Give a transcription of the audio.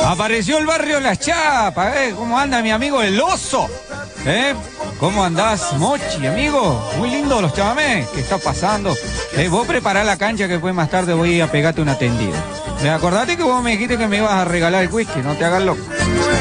Apareció el barrio Las Chapas, ¿eh? ¿Cómo anda mi amigo el oso? ¿Eh? ¿Cómo andás, Mochi, amigo? Muy lindo los chamamés. ¿Qué está pasando? Vos prepará la cancha que después más tarde voy a pegarte una tendida. Acordate que vos me dijiste que me ibas a regalar el whisky, no te hagas loco.